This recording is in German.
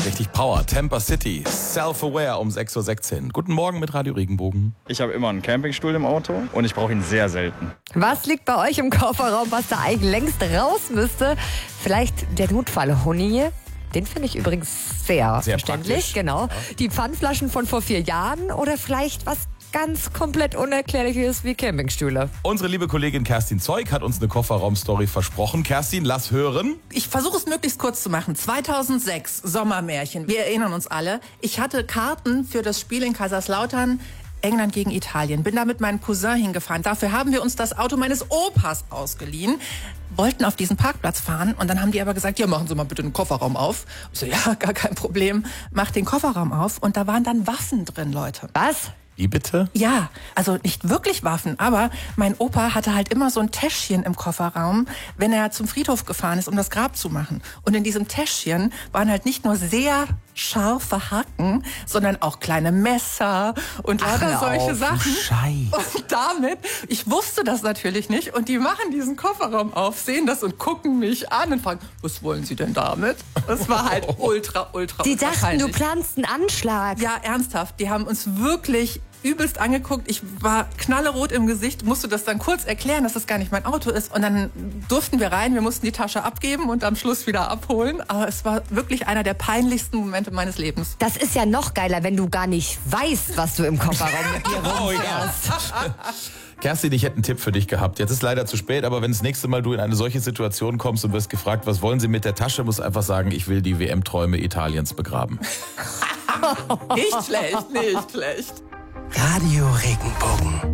Richtig Power. Tampa City. Self-Aware um 6:16 Uhr. Guten Morgen mit Radio Regenbogen. Ich habe immer einen Campingstuhl im Auto und ich brauche ihn sehr selten. Was liegt bei euch im Kofferraum, was da eigentlich längst raus müsste? Vielleicht der Notfallhuni? Den finde ich übrigens sehr verständlich. Praktisch. Genau. Die Pfandflaschen von vor 4 Jahren oder vielleicht was ganz komplett Unerklärliches wie Campingstühle. Unsere liebe Kollegin Kerstin Zeug hat uns eine Kofferraumstory versprochen. Kerstin, lass hören. Ich versuche es möglichst kurz zu machen. 2006, Sommermärchen. Wir erinnern uns alle. Ich hatte Karten für das Spiel in Kaiserslautern, England gegen Italien. Bin da mit meinem Cousin hingefahren. Dafür haben wir uns das Auto meines Opas ausgeliehen. Wollten auf diesen Parkplatz fahren und dann haben die aber gesagt, ja, machen Sie mal bitte den Kofferraum auf. Ich so, ja, gar kein Problem. Mach den Kofferraum auf und da waren dann Waffen drin, Leute. Was? Wie bitte? Ja, also nicht wirklich Waffen, aber mein Opa hatte halt immer so ein Täschchen im Kofferraum, wenn er zum Friedhof gefahren ist, um das Grab zu machen. Und in diesem Täschchen waren halt nicht nur sehr scharfe Haken, sondern auch kleine Messer und lauter solche Sachen. Und damit, ich wusste das natürlich nicht, und die machen diesen Kofferraum auf, sehen das und gucken mich an und fragen, was wollen Sie denn damit? Das war halt ultra Die dachten, peinlich. du planst einen Anschlag. Ja, ernsthaft. Die haben uns wirklich übelst angeguckt. Ich war knallerot im Gesicht, musste das dann kurz erklären, dass das gar nicht mein Auto ist. Und dann durften wir rein, wir mussten die Tasche abgeben und am Schluss wieder abholen. Aber es war wirklich einer der peinlichsten Momente meines Lebens. Das ist ja noch geiler, wenn du gar nicht weißt, was du im Kofferraum mit dir rumfährst. Kerstin, ich hätte einen Tipp für dich gehabt. Jetzt ist leider zu spät, aber wenn das nächste Mal du in eine solche Situation kommst und wirst gefragt, was wollen Sie mit der Tasche, musst du einfach sagen, ich will die WM-Träume Italiens begraben. Nicht schlecht, nicht schlecht. Radio Regenbogen.